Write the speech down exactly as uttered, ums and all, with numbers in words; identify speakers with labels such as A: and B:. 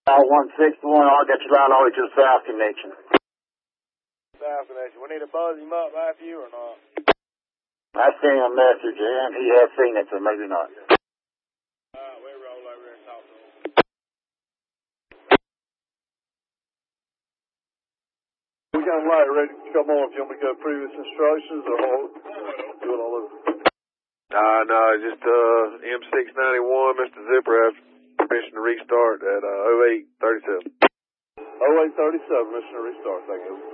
A: Uh, one sixty-one, I'll get you out all the way to the South Connection.
B: South Connection. We need to buzz him up after you or not?
A: I sent him a message, and he has seen it, so maybe not.
B: Alright, we'll roll over and talk to him. We got a light ready to come on if you want me to go previous instructions or hold, do it all over. Nah, no, just uh, M six ninety-one, Mister Zipper has permission to restart at uh, oh eight thirty-seven. oh eight thirty-seven, permission to restart, thank you.